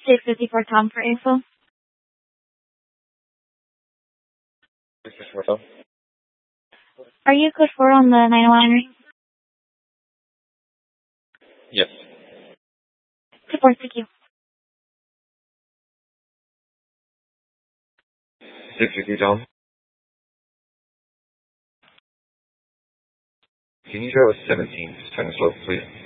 654 Tom for info. 654 Tom. Are you code 4 on the 901 ring? Yes. Support, thank you. 653 Tom. Can you drive a 17? Just turn slow, please.